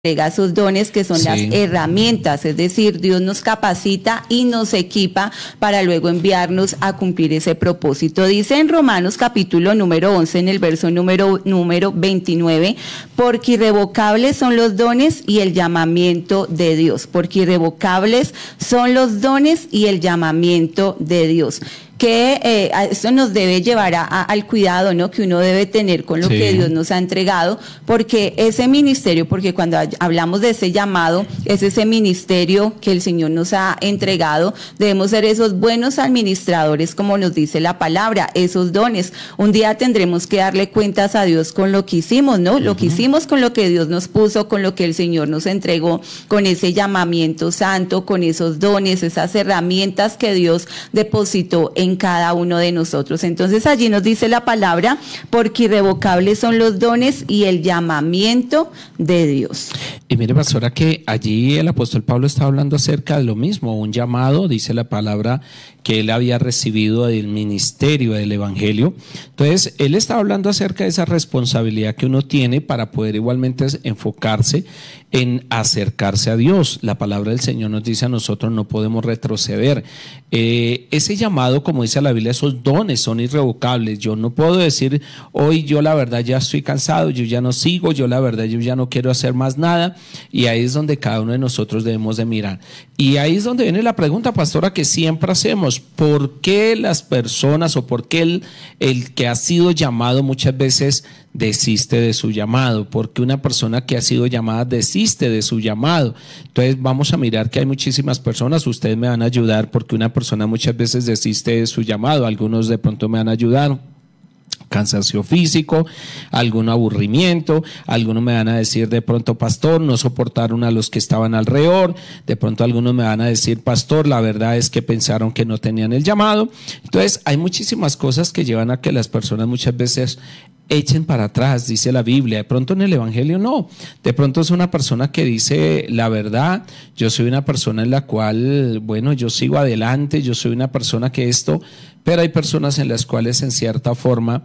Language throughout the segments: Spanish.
entrega esos dones que son las herramientas, es decir, Dios nos capacita y nos equipa para luego enviarnos a cumplir ese propósito. Dice en Romanos capítulo número 11, en el verso número 29, porque irrevocables son los dones y el llamamiento de Dios, porque irrevocables son los dones y el llamamiento de Dios. Que esto nos debe llevar al cuidado, ¿no?, que uno debe tener con lo que Dios nos ha entregado, porque ese ministerio, porque cuando hablamos de ese llamado, es ese ministerio que el Señor nos ha entregado, debemos ser esos buenos administradores, como nos dice la palabra, esos dones. Un día tendremos que darle cuentas a Dios con lo que hicimos, ¿no? Lo que hicimos con lo que Dios nos puso, con lo que el Señor nos entregó, con ese llamamiento santo, con esos dones, esas herramientas que Dios depositó en cada uno de nosotros. Entonces allí nos dice la palabra, porque irrevocables son los dones y el llamamiento de Dios. Y mire, pastora, que allí el apóstol Pablo está hablando acerca de lo mismo, un llamado, dice la palabra, que él había recibido del ministerio del evangelio. Entonces él está hablando acerca de esa responsabilidad que uno tiene para poder igualmente enfocarse en acercarse a Dios. La palabra del Señor nos dice a nosotros no podemos retroceder. Ese llamado, como dice la Biblia, esos dones son irrevocables. Yo no puedo decir hoy yo la verdad ya estoy cansado, yo ya no sigo, yo la verdad yo ya no quiero hacer más nada, y ahí es donde cada uno de nosotros debemos de mirar. Y ahí es donde viene la pregunta, pastora, que siempre hacemos: ¿por qué las personas o por qué el que ha sido llamado muchas veces desiste de su llamado? ¿Por qué una persona que ha sido llamada desiste de su llamado? Entonces vamos a mirar que hay muchísimas personas, ustedes me van a ayudar, porque una persona muchas veces desiste de su llamado. Algunos de pronto me van a ayudar: cansancio físico, algún aburrimiento, algunos me van a decir de pronto, pastor, no soportaron a los que estaban alrededor, de pronto algunos me van a decir, pastor, la verdad es que pensaron que no tenían el llamado. Entonces hay muchísimas cosas que llevan a que las personas muchas veces echen para atrás, dice la Biblia. De pronto en el evangelio no, de pronto es una persona que dice, la verdad, yo soy una persona en la cual, bueno, yo sigo adelante, yo soy una persona que esto, pero hay personas en las cuales en cierta forma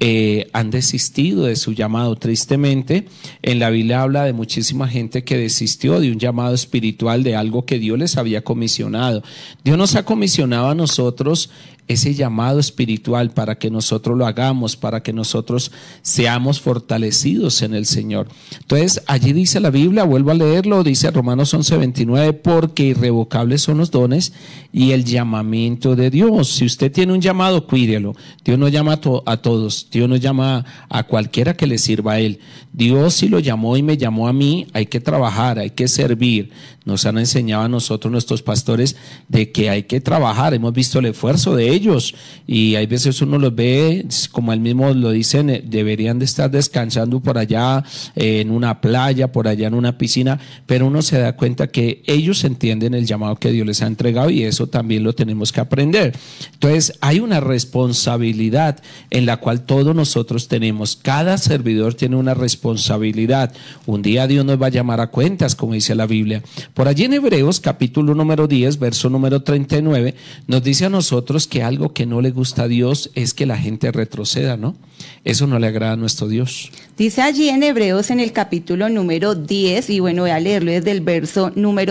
han desistido de su llamado. Tristemente, en la Biblia habla de muchísima gente que desistió de un llamado espiritual, de algo que Dios les había comisionado. Dios nos ha comisionado a nosotros ese llamado espiritual para que nosotros lo hagamos, para que nosotros seamos fortalecidos en el Señor. Entonces allí dice la Biblia, vuelvo a leerlo, dice Romanos 11:29, porque irrevocables son los dones y el llamamiento de Dios. Si usted tiene un llamado, cuídelo. Dios no llama a todos, Dios no llama a cualquiera que le sirva a Él. Dios, si lo llamó y me llamó a mí, hay que trabajar, hay que servir. Nos han enseñado a nosotros, nuestros pastores, de que hay que trabajar. Hemos visto el esfuerzo de ellos y hay veces uno los ve, como él mismo lo dicen, deberían de estar descansando por allá en una playa, por allá en una piscina, pero uno se da cuenta que ellos entienden el llamado que Dios les ha entregado y eso también lo tenemos que aprender. Entonces hay una responsabilidad en la cual todos nosotros tenemos. Cada servidor tiene una responsabilidad. Un día Dios nos va a llamar a cuentas, como dice la Biblia. Por allí en Hebreos capítulo número 10, verso número 39, nos dice a nosotros que algo que no le gusta a Dios es que la gente retroceda, ¿no? Eso no le agrada a nuestro Dios. Dice allí en Hebreos en el capítulo número 10, y bueno, voy a leerlo desde el verso número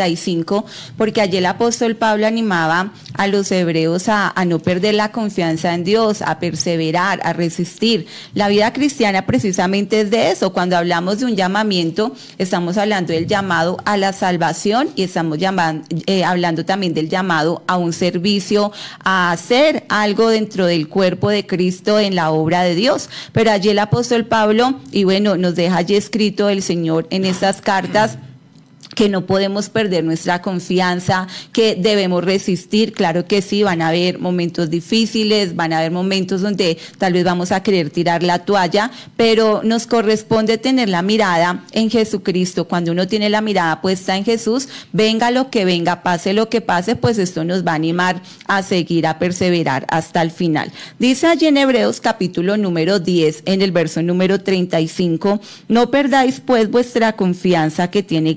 35, porque allí el apóstol Pablo animaba a los hebreos a no perder la confianza en Dios, a perseverar, a resistir. La vida cristiana precisamente es de eso. Cuando hablamos de un llamamiento, estamos hablando del llamado a la salvación y estamos hablando también del llamado a un servicio, a hacer algo dentro del cuerpo de Cristo en la obra de Dios. Pero allí el apóstol Pablo, y bueno, nos deja allí escrito el Señor en estas cartas, que no podemos perder nuestra confianza, que debemos resistir. Claro que sí, van a haber momentos difíciles, van a haber momentos donde tal vez vamos a querer tirar la toalla, pero nos corresponde tener la mirada en Jesucristo. Cuando uno tiene la mirada puesta en Jesús, venga lo que venga, pase lo que pase, pues esto nos va a animar a seguir, a perseverar hasta el final. Dice allí en Hebreos capítulo número 10, en el verso número 35, no perdáis pues vuestra confianza, que tiene grande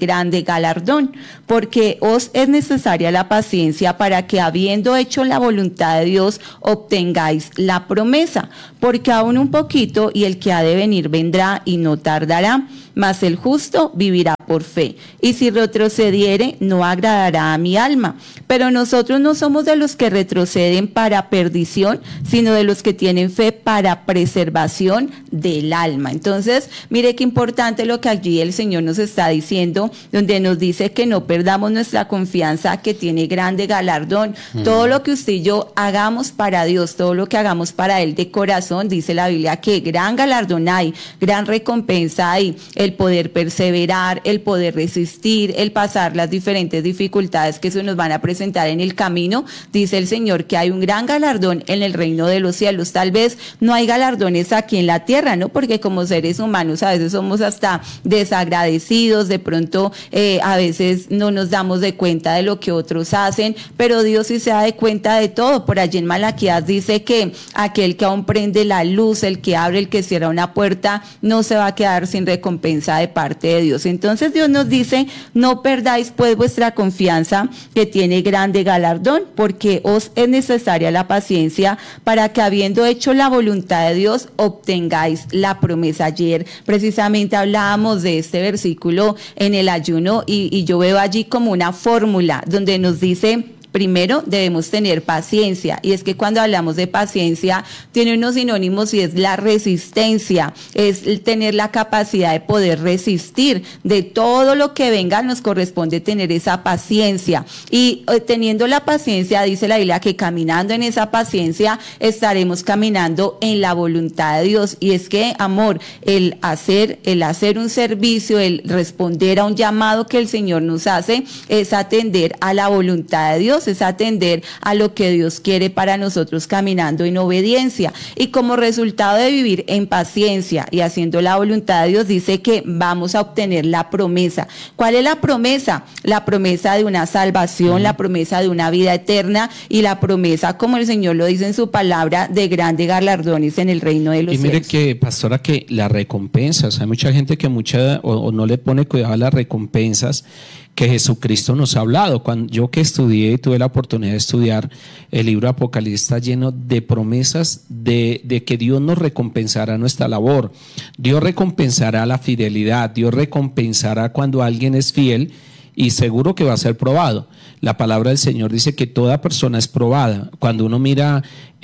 galardón, porque os es necesaria la paciencia para que, habiendo hecho la voluntad de Dios, obtengáis la promesa, porque aún un poquito y el que ha de venir vendrá y no tardará, mas el justo vivirá por fe, y si retrocediere no agradará a mi alma. Pero nosotros no somos de los que retroceden para perdición, sino de los que tienen fe para preservación del alma. Entonces, mire qué importante lo que allí el Señor nos está diciendo, donde nos dice que no perdamos nuestra confianza, que tiene grande galardón. Todo lo que usted y yo hagamos para Dios, todo lo que hagamos para Él de corazón, dice la Biblia que gran galardón hay, gran recompensa hay, el poder perseverar, el poder resistir, el pasar las diferentes dificultades que se nos van a presentar en el camino. Dice el Señor que hay un gran galardón en el reino de los cielos. Tal vez no hay galardones aquí en la tierra, ¿no? Porque como seres humanos a veces somos hasta desagradecidos, de pronto a veces no nos damos de cuenta de lo que otros hacen, pero Dios sí se da de cuenta de todo. Por allí en Malaquías dice que aquel que aún prende la luz, el que abre, el que cierra una puerta, no se va a quedar sin recompensa de parte de Dios. Entonces Dios nos dice, no perdáis pues vuestra confianza, que tiene grande galardón, porque os es necesaria la paciencia para que, habiendo hecho la voluntad de Dios, obtengáis la promesa. Ayer precisamente hablábamos de este versículo en el ayuno y yo veo allí como una fórmula donde nos dice: primero, debemos tener paciencia, y es que cuando hablamos de paciencia tiene unos sinónimos y es la resistencia, es tener la capacidad de poder resistir de todo lo que venga. Nos corresponde tener esa paciencia, y teniendo la paciencia, dice la Biblia que caminando en esa paciencia estaremos caminando en la voluntad de Dios. Y es que, amor, el hacer un servicio, el responder a un llamado que el Señor nos hace, es atender a la voluntad de Dios, es atender a lo que Dios quiere para nosotros, caminando en obediencia. Y como resultado de vivir en paciencia y haciendo la voluntad de Dios, dice que vamos a obtener la promesa. ¿Cuál es la promesa? La promesa de una salvación, la promesa de una vida eterna, y la promesa, como el Señor lo dice en su palabra, de grandes galardones en el reino de los cielos. Y mire que, pastora, que las recompensas, hay mucha gente que o no le pone cuidado a las recompensas que Jesucristo nos ha hablado. Cuando yo que estudié y tuve la oportunidad de estudiar el libro Apocalipsis, está lleno de promesas de que Dios nos recompensará nuestra labor. Dios recompensará la fidelidad, Dios recompensará cuando alguien es fiel, y seguro que va a ser probado. La palabra del Señor dice que toda persona es probada. Cuando uno mira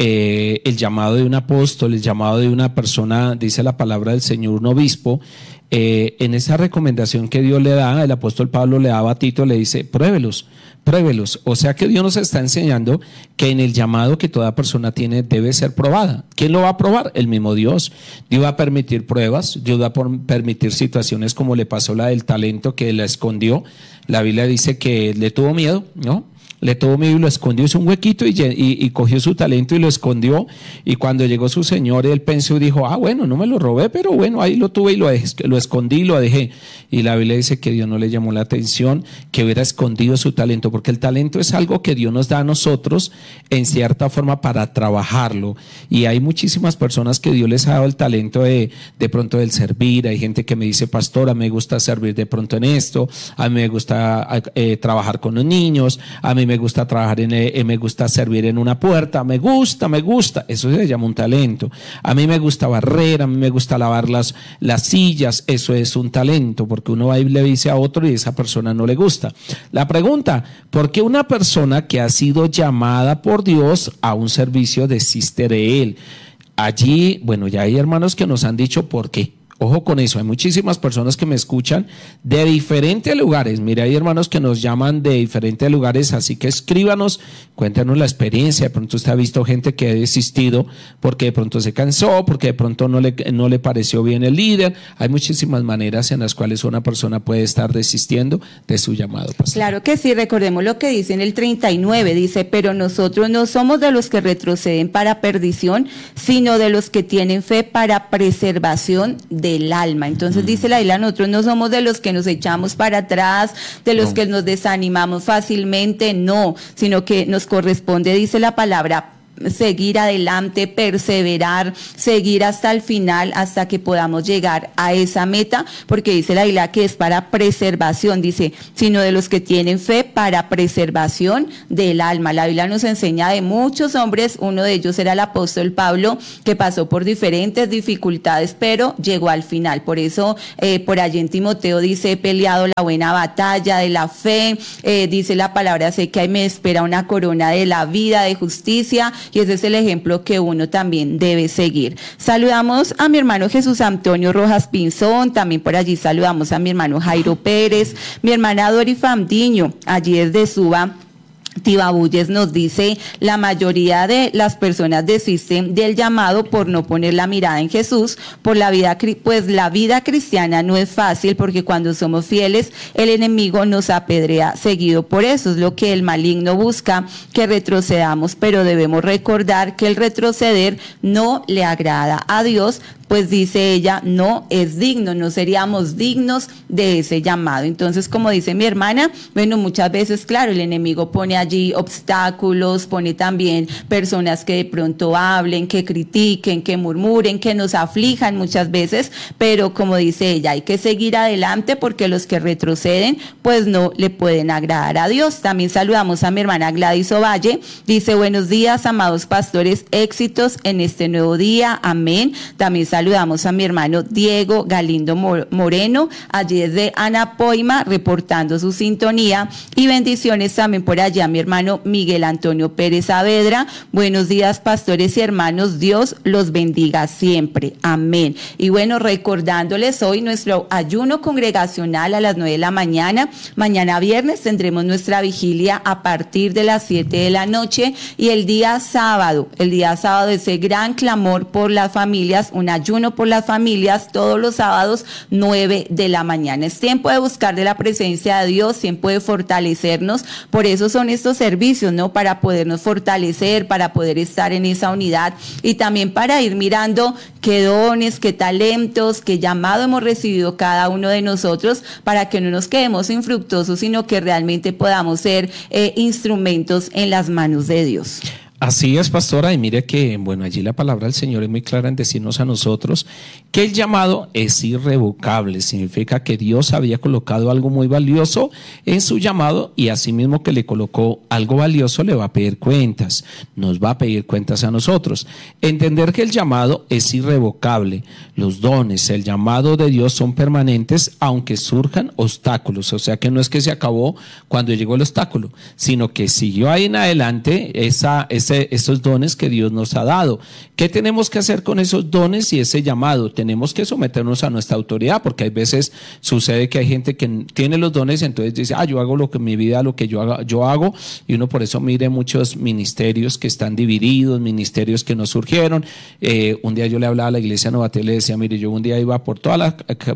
el llamado de un apóstol, el llamado de una persona, dice la palabra del Señor, un obispo, en esa recomendación que Dios le da, el apóstol Pablo le daba a Tito, le dice: pruébelos. O sea que Dios nos está enseñando que en el llamado que toda persona tiene debe ser probada. ¿Quién lo va a probar? El mismo Dios. Dios va a permitir pruebas, Dios va a permitir situaciones como le pasó la del talento, que la escondió. La Biblia dice que le tuvo miedo, ¿no? Le tuvo miedo y lo escondió, hizo un huequito y cogió su talento y lo escondió. Y cuando llegó su señor, él pensó y dijo: bueno, no me lo robé, pero bueno, ahí lo tuve y lo escondí y lo dejé. Y la Biblia dice que Dios no le llamó la atención que hubiera escondido su talento, porque el talento es algo que Dios nos da a nosotros en cierta forma para trabajarlo. Y hay muchísimas personas que Dios les ha dado el talento de pronto del servir. Hay gente que me dice: pastora, me gusta servir de pronto en esto, a mí me gusta trabajar con los niños, a mí me gusta trabajar me gusta servir en una puerta, me gusta, eso se llama un talento. A mí me gusta barrer, a mí me gusta lavar las sillas, eso es un talento, porque uno va y le dice a otro y a esa persona no le gusta. La pregunta: ¿por qué una persona que ha sido llamada por Dios a un servicio desiste de él? Allí, bueno, ya hay hermanos que nos han dicho por qué. Ojo con eso, hay muchísimas personas que me escuchan de diferentes lugares. Mira, hay hermanos que nos llaman de diferentes lugares, así que escríbanos, cuéntanos la experiencia. De pronto usted ha visto gente que ha desistido porque de pronto se cansó, porque de pronto no le pareció bien el líder. Hay muchísimas maneras en las cuales una persona puede estar desistiendo de su llamado, pastor. Claro que sí, recordemos lo que dice en el 39, dice: pero nosotros no somos de los que retroceden para perdición, sino de los que tienen fe para preservación del alma. Entonces dice la Biblia, nosotros no somos de los que nos echamos para atrás, de los que nos desanimamos fácilmente, no, sino que nos corresponde, dice la palabra, seguir adelante, perseverar, seguir hasta el final, hasta que podamos llegar a esa meta, porque dice la Biblia que es para preservación, dice, sino de los que tienen fe para preservación del alma. La Biblia nos enseña de muchos hombres, uno de ellos era el apóstol Pablo, que pasó por diferentes dificultades, pero llegó al final. Por eso, por allí en Timoteo dice, he peleado la buena batalla de la fe, dice la palabra, sé que ahí me espera una corona de la vida, de justicia, y ese es el ejemplo que uno también debe seguir. Saludamos a mi hermano Jesús Antonio Rojas Pinzón, también por allí saludamos a mi hermano Jairo Pérez, mi hermana Dori Famdiño, allí desde Suba, Tibabuyes nos dice, la mayoría de las personas desisten del llamado por no poner la mirada en Jesús, por la vida, pues la vida cristiana no es fácil, porque cuando somos fieles, el enemigo nos apedrea seguido. Por eso es lo que el maligno busca, que retrocedamos, pero debemos recordar que el retroceder no le agrada a Dios, pues dice ella, no es digno, no seríamos dignos de ese llamado. Entonces, como dice mi hermana, bueno, muchas veces, claro, el enemigo pone allí obstáculos, pone también personas que de pronto hablen, que critiquen, que murmuren, que nos aflijan muchas veces, pero como dice ella, hay que seguir adelante, porque los que retroceden, pues no le pueden agradar a Dios. También saludamos a mi hermana Gladys Ovalle, dice, buenos días, amados pastores, éxitos en este nuevo día, amén. También saludamos a mi hermano Diego Galindo Moreno, allí desde Anapoima, reportando su sintonía, y bendiciones también por allá a mi hermano Miguel Antonio Pérez Saavedra. Buenos días, pastores y hermanos, Dios los bendiga siempre, amén. Y bueno, recordándoles hoy nuestro ayuno congregacional a las 9 de la mañana, mañana viernes tendremos nuestra vigilia a partir de las 7 de la noche, y el día sábado ese gran clamor por las familias, un ayuno por las familias todos los sábados 9 de la mañana. Es tiempo de buscar de la presencia de Dios, tiempo de fortalecernos. Por eso son estos servicios, ¿no? Para podernos fortalecer, para poder estar en esa unidad, y también para ir mirando qué dones, qué talentos, qué llamado hemos recibido cada uno de nosotros, para que no nos quedemos infructuosos, sino que realmente podamos ser instrumentos en las manos de Dios. Así es, pastora, y mire que, bueno, allí la palabra del Señor es muy clara en decirnos a nosotros que el llamado es irrevocable. Significa que Dios había colocado algo muy valioso en su llamado, y asimismo que le colocó algo valioso le va a pedir cuentas, nos va a pedir cuentas a nosotros. Entender que el llamado es irrevocable, los dones, el llamado de Dios son permanentes aunque surjan obstáculos, o sea que no es que se acabó cuando llegó el obstáculo, sino que siguió ahí en adelante esos dones que Dios nos ha dado. ¿Qué tenemos que hacer con esos dones y ese llamado? Tenemos que someternos a nuestra autoridad, porque hay veces sucede que hay gente que tiene los dones y entonces dice, yo hago lo que en mi vida, lo que yo hago, y uno por eso mire muchos ministerios que están divididos, ministerios que no surgieron. Un día yo le hablaba a la iglesia Novatel y le decía, mire, yo un día iba por toda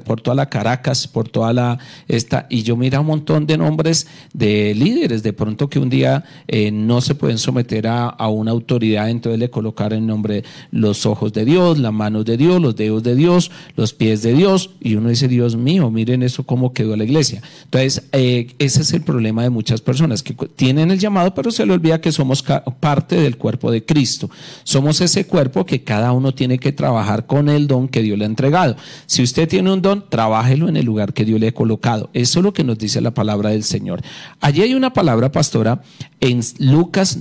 la Caracas, por toda la y yo mira un montón de nombres de líderes, de pronto que un día no se pueden someter a una autoridad, entonces le colocar el nombre, los ojos de Dios, las manos de Dios, los dedos de Dios, los pies de Dios, y uno dice, Dios mío, miren eso cómo quedó la iglesia. Entonces, ese es el problema de muchas personas, que tienen el llamado, pero se le olvida que somos parte del cuerpo de Cristo. Somos ese cuerpo que cada uno tiene que trabajar con el don que Dios le ha entregado. Si usted tiene un don, trabájelo en el lugar que Dios le ha colocado. Eso es lo que nos dice la palabra del Señor. Allí hay una palabra, pastora, en Lucas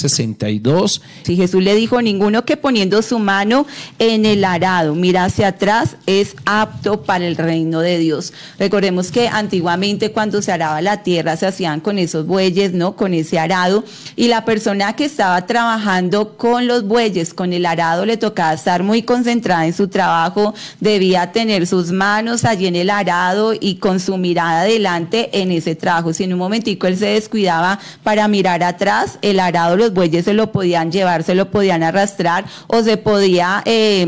9:62. Sí, Jesús le dijo, ninguno que poniendo su mano en el arado mira hacia atrás es apto para el reino de Dios. Recordemos que antiguamente cuando se araba la tierra se hacían con esos bueyes, ¿no? Con ese arado, y la persona que estaba trabajando con los bueyes, con el arado, le tocaba estar muy concentrada en su trabajo, debía tener sus manos allí en el arado y con su mirada adelante en ese trabajo. Si en un momentico él se descuidaba para mirar atrás, el arado, los bueyes se lo podían llevar, se lo podían arrastrar, o se podía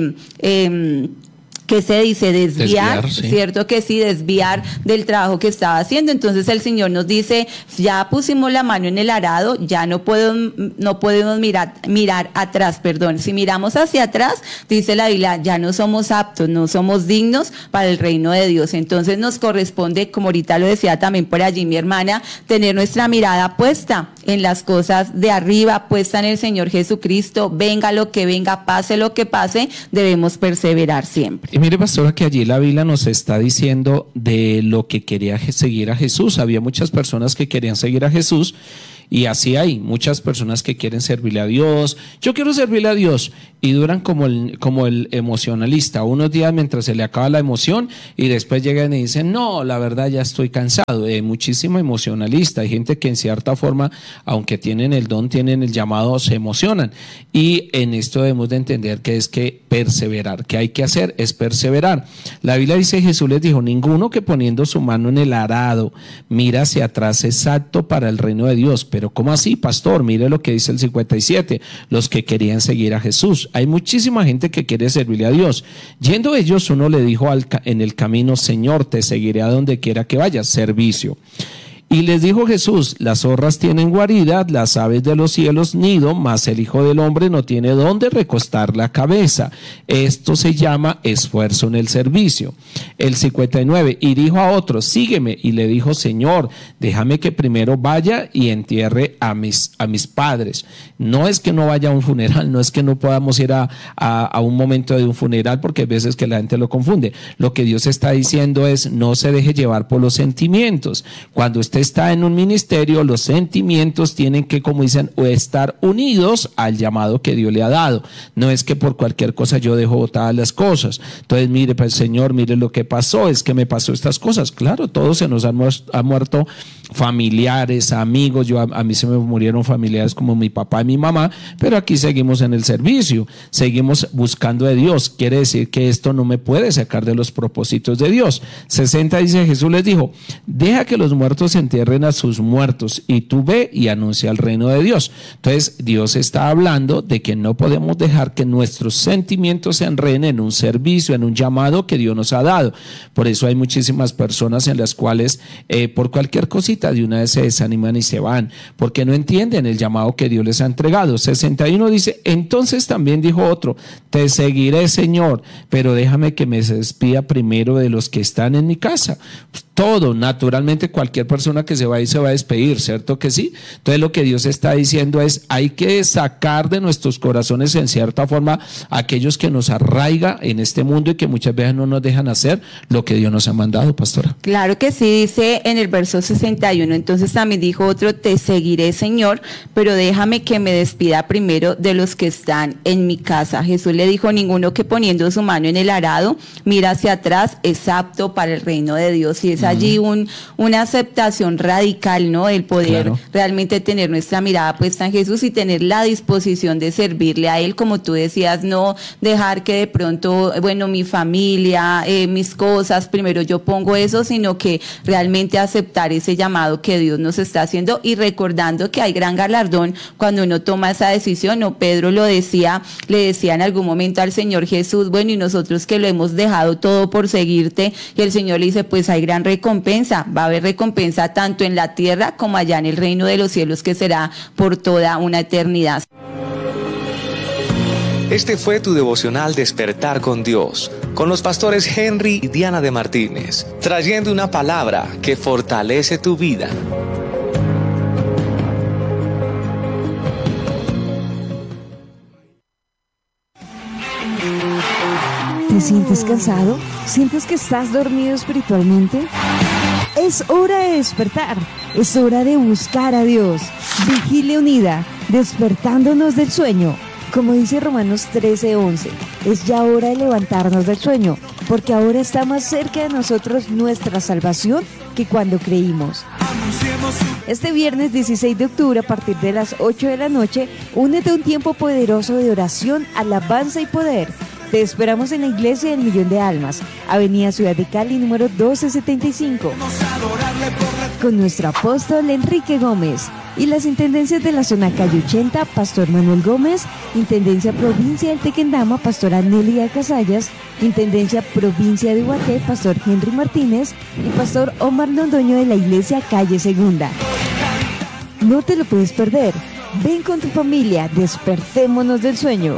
¿qué se dice? Desviar, sí. ¿Cierto que sí? Desviar del trabajo que estaba haciendo. Entonces el Señor nos dice, ya pusimos la mano en el arado, ya no podemos mirar atrás, perdón. Si miramos hacia atrás, dice la Biblia, ya no somos aptos, no somos dignos para el reino de Dios. Entonces nos corresponde, como ahorita lo decía también por allí mi hermana, tener nuestra mirada puesta en las cosas de arriba, puesta en el Señor Jesucristo, venga lo que venga, pase lo que pase, debemos perseverar siempre. Y mire, pastora, que allí la Biblia nos está diciendo de lo que quería seguir a Jesús. Había muchas personas que querían seguir a Jesús. Y así hay muchas personas que quieren servirle a Dios. Yo quiero servirle a Dios. Y duran como el emocionalista. Unos días mientras se le acaba la emoción y después llegan y dicen, no, la verdad ya estoy cansado. Muchísimo emocionalista. Hay gente que en cierta forma, aunque tienen el don, tienen el llamado, se emocionan. Y en esto debemos de entender que es que perseverar. ¿Qué hay que hacer? Es perseverar. La Biblia dice, Jesús les dijo, ninguno que poniendo su mano en el arado mira hacia atrás es apto para el reino de Dios. Pero ¿cómo así, pastor? Mire lo que dice el 57, los que querían seguir a Jesús. Hay muchísima gente que quiere servirle a Dios. Yendo ellos, uno le dijo en el camino, Señor, te seguiré a donde quiera que vayas. Servicio. Y les dijo Jesús, las zorras tienen guarida, las aves de los cielos nido, mas el Hijo del Hombre no tiene dónde recostar la cabeza. Esto se llama esfuerzo en el servicio. El 59, y dijo a otro, sígueme. Y le dijo, Señor, déjame que primero vaya y entierre a mis padres. No es que no vaya a un funeral, no es que no podamos ir a un momento de un funeral, porque hay veces que la gente lo confunde. Lo que Dios está diciendo es, no se deje llevar por los sentimientos. Cuando usted está en un ministerio, los sentimientos tienen que, como dicen, estar unidos al llamado que Dios le ha dado. No es que por cualquier cosa yo dejo botadas las cosas. Entonces, mire, pues Señor, mire lo que pasó, es que me pasó estas cosas. Claro, todos se nos han muerto familiares, amigos. A mí se me murieron familiares como mi papá y mi mamá, pero aquí seguimos en el servicio, seguimos buscando de Dios. Quiere decir que esto no me puede sacar de los propósitos de Dios. 60 dice, Jesús les dijo, deja que los muertos se entierren a sus muertos y tú ve y anuncia el reino de Dios. Entonces Dios está hablando de que no podemos dejar que nuestros sentimientos se enreden en un servicio, en un llamado que Dios nos ha dado. Por eso hay muchísimas personas en las cuales por cualquier cosita de una vez se desaniman y se van, porque no entienden el llamado que Dios les ha entregado. 61 dice, entonces también dijo otro, te seguiré, Señor, pero déjame que me despida primero de los que están en mi casa. Todo, naturalmente cualquier persona que se va a ir se va a despedir, ¿cierto que sí? Entonces lo que Dios está diciendo es, hay que sacar de nuestros corazones en cierta forma aquellos que nos arraiga en este mundo y que muchas veces no nos dejan hacer lo que Dios nos ha mandado, pastora. Claro que sí, dice en el verso 61, entonces también dijo otro, te seguiré, Señor, pero déjame que me despida primero de los que están en mi casa. Jesús le dijo, ninguno que poniendo su mano en el arado mira hacia atrás es apto para el reino de Dios. Y es allí una aceptación radical, ¿no? El poder realmente tener nuestra mirada puesta en Jesús y tener la disposición de servirle a Él, como tú decías, no dejar que de pronto, bueno, mi familia, mis cosas, primero yo pongo eso, sino que realmente aceptar ese llamado que Dios nos está haciendo y recordando que hay gran galardón cuando uno toma esa decisión, ¿no? Pedro lo decía, le decía en algún momento al Señor Jesús, bueno, y nosotros que lo hemos dejado todo por seguirte, y el Señor le dice, pues hay gran recompensa, va a haber recompensa tanto en la tierra como allá en el reino de los cielos, que será por toda una eternidad. Este fue tu devocional Despertar con Dios, con los pastores Henry y Diana de Martínez, trayendo una palabra que fortalece tu vida. ¿Te sientes cansado? ¿Sientes que estás dormido espiritualmente? Es hora de despertar, es hora de buscar a Dios. Vigilia unida, despertándonos del sueño. Como dice Romanos 13:11, es ya hora de levantarnos del sueño, porque ahora está más cerca de nosotros nuestra salvación que cuando creímos. Este viernes 16 de octubre, a partir de las 8 de la noche, únete a un tiempo poderoso de oración, alabanza y poder. Te esperamos en la Iglesia del Millón de Almas, Avenida Ciudad de Cali, número 1275, con nuestro apóstol Enrique Gómez y las intendencias de la zona Calle 80, Pastor Manuel Gómez, Intendencia Provincia del Tequendama, Pastora Nelia Casallas, Intendencia Provincia de Huaté, Pastor Henry Martínez y Pastor Omar Londoño de la Iglesia Calle Segunda. No te lo puedes perder. Ven con tu familia, despertémonos del sueño.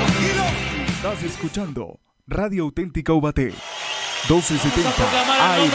Estás escuchando Radio Auténtica Ubaté 1270 AM.